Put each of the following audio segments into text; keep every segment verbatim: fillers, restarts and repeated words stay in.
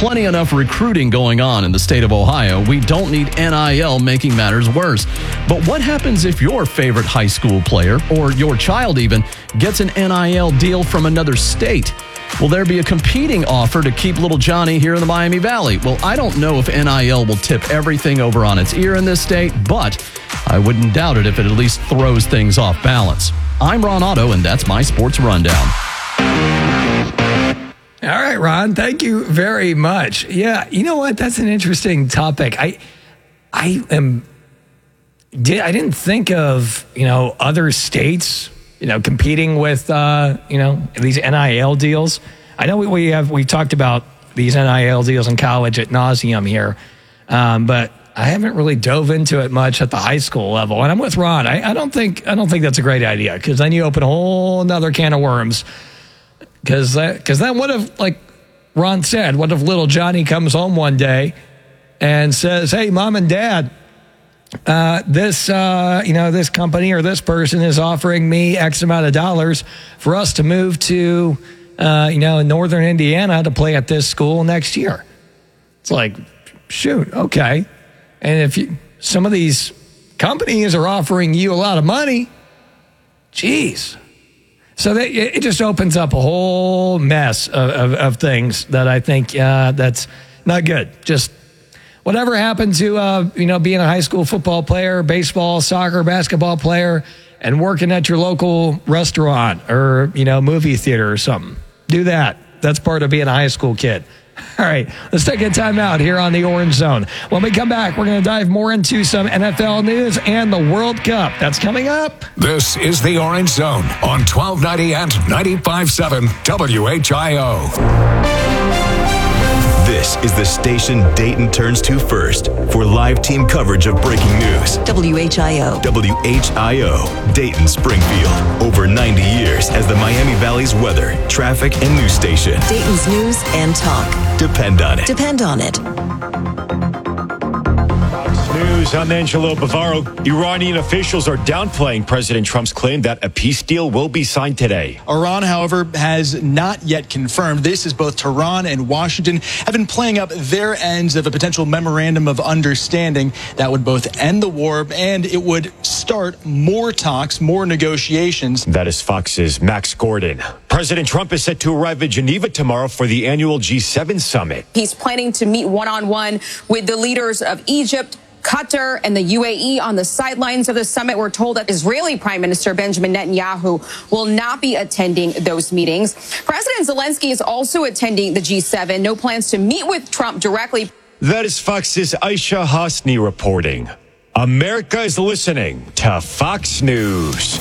plenty enough recruiting going on in the state of Ohio. We don't need N I L making matters worse. But what happens if your favorite high school player, or your child even, gets an N I L deal from another state? Will there be a competing offer to keep little Johnny here in the Miami Valley? Well, I don't know if N I L will tip everything over on its ear in this state, but I wouldn't doubt it if it at least throws things off balance. I'm Ron Otto, and that's my Sports Rundown. All right, Ron, thank you very much. Yeah, you know what? That's an interesting topic. I I am did I didn't think of, you know, other states, you know, competing with uh, you know, these N I L deals. I know we, we have we talked about these N I L deals in college ad nauseum here. Um, but I haven't really dove into it much at the high school level. And I'm with Ron. I, I don't think I don't think that's a great idea, because then you open a whole another can of worms. Because because then what if, like Ron said, what if little Johnny comes home one day and says, "Hey, mom and dad, uh, this uh, you know this company or this person is offering me X amount of dollars for us to move to uh, you know northern Indiana to play at this school next year." It's like, shoot, okay. And if you, some of these companies are offering you a lot of money, geez. So that, it just opens up a whole mess of, of, of things that I think uh, that's not good. Just whatever happened to, uh, you know, being a high school football player, baseball, soccer, basketball player, and working at your local restaurant or, you know, movie theater or something. Do that. That's part of being a high school kid. All right, let's take a time out here on the Orange Zone. When we come back, we're going to dive more into some N F L news and the World Cup. That's coming up. This is the Orange Zone on twelve ninety and ninety-five point seven W H I O. This is the station Dayton turns to first for live team coverage of breaking news. W H I O. W H I O, Dayton Springfield. Over ninety years as the Miami Valley's weather, traffic, and news station. Dayton's news and talk. Depend on it. Depend on it. News, I'm Angelo Bavaro. Iranian officials are downplaying President Trump's claim that a peace deal will be signed today. Iran, however, has not yet confirmed this, as both Tehran and Washington have been playing up their ends of a potential memorandum of understanding that would both end the war and it would start more talks, more negotiations. That is Fox's Max Gordon. President Trump is set to arrive at Geneva tomorrow for the annual G seven summit. He's planning to meet one-on-one with the leaders of Egypt, Qatar, and the U A E on the sidelines of the summit. We're told that Israeli Prime Minister Benjamin Netanyahu will not be attending those meetings. President Zelensky is also attending the G seven. No plans to meet with Trump directly. That is Fox's Aisha Hosni reporting. America is listening to Fox News.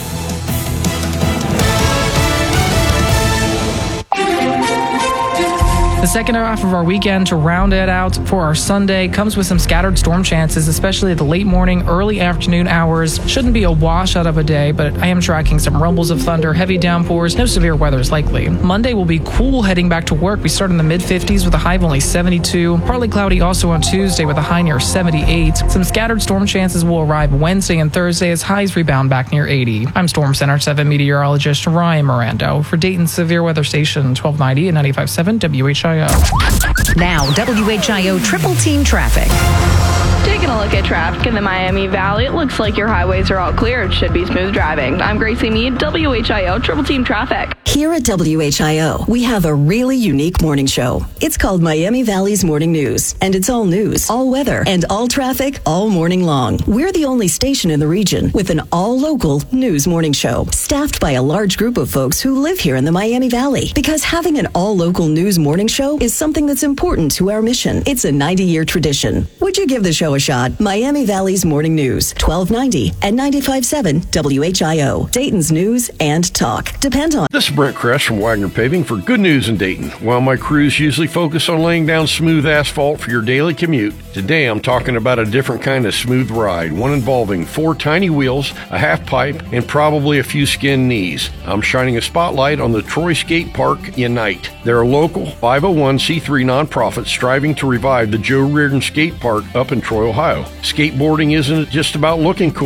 The second half of our weekend to round it out for our Sunday comes with some scattered storm chances, especially at the late morning, early afternoon hours. Shouldn't be a washout of a day, but I am tracking some rumbles of thunder, heavy downpours. No severe weather is likely. Monday will be cool heading back to work. We start in the mid fifties with a high of only seventy-two. Partly cloudy also on Tuesday with a high near seventy-eight. Some scattered storm chances will arrive Wednesday and Thursday as highs rebound back near eighty. I'm Storm Center seven meteorologist Ryan Mirando for Dayton's Severe Weather Station twelve ninety and ninety-five point seven W H I O. Now, W H I O Triple Team Traffic. Taking a look at traffic in the Miami Valley, it looks like your highways are all clear. It should be smooth driving. I'm Gracie Mead, W H I O Triple Team Traffic. Here at W H I O, we have a really unique morning show. It's called Miami Valley's Morning News, and it's all news, all weather, and all traffic all morning long. We're the only station in the region with an all-local news morning show, staffed by a large group of folks who live here in the Miami Valley. Because having an all-local news morning show is something that's important to our mission. It's a ninety-year tradition. Would you give the show a shot? Miami Valley's Morning News, twelve ninety and ninety-five point seven W H I O, Dayton's news and talk. Depend on. This is Brent Kress from Wagner Paving for good news in Dayton. While my crews usually focus on laying down smooth asphalt for your daily commute, today I'm talking about a different kind of smooth ride, one involving four tiny wheels, a half pipe, and probably a few skinned knees. I'm shining a spotlight on the Troy Skate Park Unite. They're a local five oh one c three nonprofit striving to revive the Joe Reardon Skate Park up in Troy, Ohio. Skateboarding isn't just about looking cool.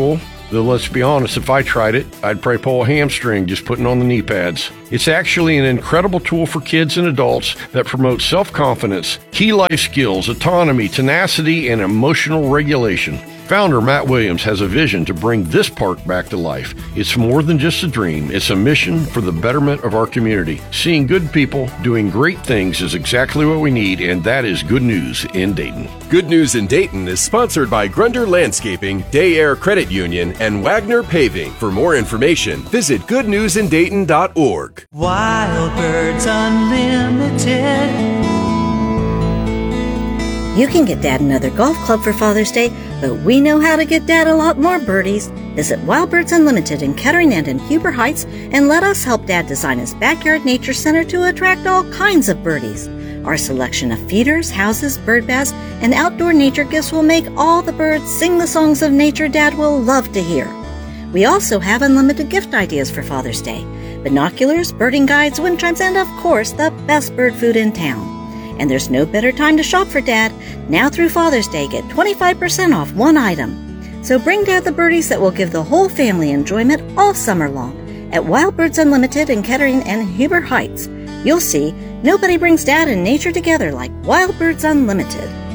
Though let's be honest, if I tried it, I'd probably pull a hamstring just putting on the knee pads. It's actually an incredible tool for kids and adults that promotes self-confidence, key life skills, autonomy, tenacity, and emotional regulation. Founder Matt Williams has a vision to bring this park back to life. It's more than just a dream. It's a mission for the betterment of our community. Seeing good people doing great things is exactly what we need, and that is good news in Dayton. Good News in Dayton is sponsored by Grunder Landscaping, Day Air Credit Union, and Wagner Paving. For more information, visit good news in dayton dot org. Wild Birds Unlimited. You can get Dad another golf club for Father's Day, but we know how to get Dad a lot more birdies. Visit Wild Birds Unlimited in Kettering and in Huber Heights and let us help Dad design his backyard nature center to attract all kinds of birdies. Our selection of feeders, houses, bird baths, and outdoor nature gifts will make all the birds sing the songs of nature Dad will love to hear. We also have unlimited gift ideas for Father's Day: binoculars, birding guides, wind chimes, and of course, the best bird food in town. And there's no better time to shop for Dad. Now through Father's Day, get twenty-five percent off one item. So bring Dad the birdies that will give the whole family enjoyment all summer long. At Wild Birds Unlimited in Kettering and Huber Heights, you'll see nobody brings Dad and nature together like Wild Birds Unlimited.